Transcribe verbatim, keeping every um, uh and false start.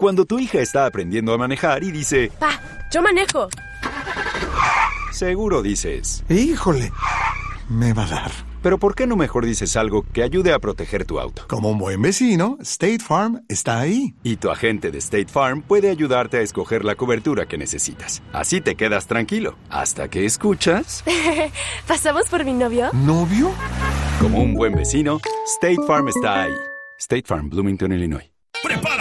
Cuando tu hija está aprendiendo a manejar y dice, Pa, yo manejo. seguro dices, Híjole, me va a dar. pero ¿por qué no mejor dices algo que ayude a proteger tu auto? Como un buen vecino, State Farm está ahí. Y tu agente de State Farm puede ayudarte a escoger la cobertura que necesitas. Así te quedas tranquilo, hasta que escuchas... ¿Pasamos por mi novio? ¿Novio? Como un buen vecino, State Farm está ahí. State Farm, Bloomington, Illinois. Prepara